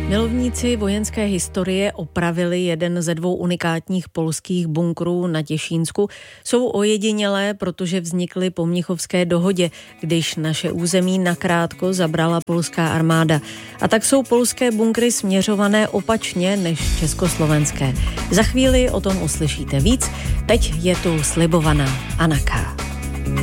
Milovníci vojenské historie opravili jeden ze 2 unikátních polských bunkrů na Těšínsku. Jsou ojedinělé, protože vznikly po Mnichovské dohodě, když naše území nakrátko zabrala polská armáda. A tak jsou polské bunkry směřované opačně než československé. Za chvíli o tom uslyšíte víc. Teď je tu slibovaná Anna K.